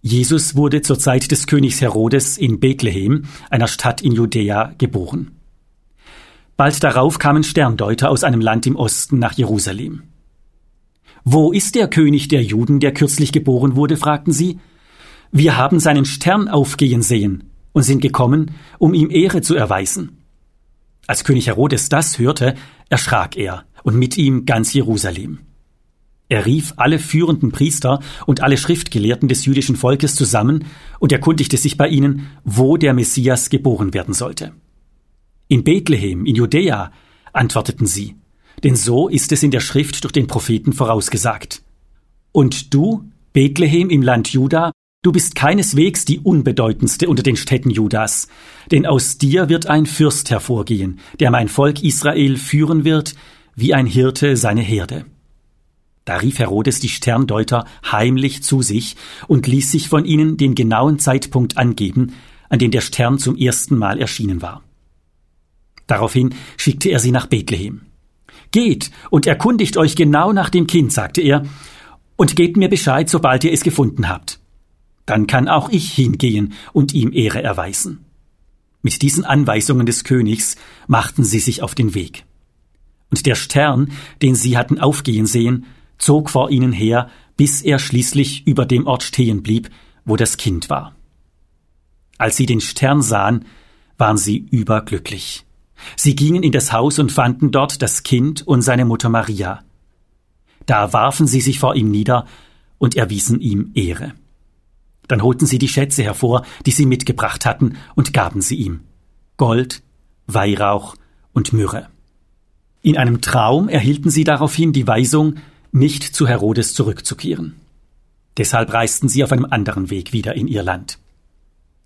Jesus wurde zur Zeit des Königs Herodes in Bethlehem, einer Stadt in Judäa, geboren. Bald darauf kamen Sterndeuter aus einem Land im Osten nach Jerusalem. »Wo ist der König der Juden, der kürzlich geboren wurde?« fragten sie. »Wir haben seinen Stern aufgehen sehen und sind gekommen, um ihm Ehre zu erweisen.« Als König Herodes das hörte, erschrak er und mit ihm ganz Jerusalem. Er rief alle führenden Priester und alle Schriftgelehrten des jüdischen Volkes zusammen und erkundigte sich bei ihnen, wo der Messias geboren werden sollte. »In Bethlehem, in Judäa«, antworteten sie, denn so ist es in der Schrift durch den Propheten vorausgesagt. »Und du, Bethlehem im Land Juda, du bist keineswegs die unbedeutendste unter den Städten Judas, denn aus dir wird ein Fürst hervorgehen, der mein Volk Israel führen wird, wie ein Hirte seine Herde.« Da rief Herodes die Sterndeuter heimlich zu sich und ließ sich von ihnen den genauen Zeitpunkt angeben, an dem der Stern zum ersten Mal erschienen war. Daraufhin schickte er sie nach Bethlehem. »Geht und erkundigt euch genau nach dem Kind«, sagte er, »und gebt mir Bescheid, sobald ihr es gefunden habt. Dann kann auch ich hingehen und ihm Ehre erweisen.« Mit diesen Anweisungen des Königs machten sie sich auf den Weg. Und der Stern, den sie hatten aufgehen sehen, zog vor ihnen her, bis er schließlich über dem Ort stehen blieb, wo das Kind war. Als sie den Stern sahen, waren sie überglücklich. Sie gingen in das Haus und fanden dort das Kind und seine Mutter Maria. Da warfen sie sich vor ihm nieder und erwiesen ihm Ehre. Dann holten sie die Schätze hervor, die sie mitgebracht hatten, und gaben sie ihm: Gold, Weihrauch und Myrrhe. In einem Traum erhielten sie daraufhin die Weisung, nicht zu Herodes zurückzukehren. Deshalb reisten sie auf einem anderen Weg wieder in ihr Land.